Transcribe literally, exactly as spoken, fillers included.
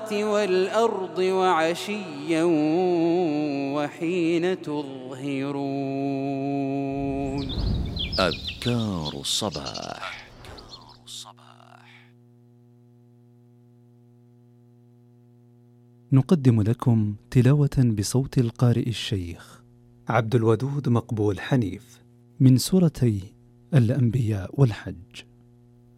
السماوات والأرض وعشيا وحين تظهرون. أذكار الصباح. نقدم لكم تلاوة بصوت القارئ الشيخ عبد الودود مقبول حنيف من سورتي الأنبياء والحج.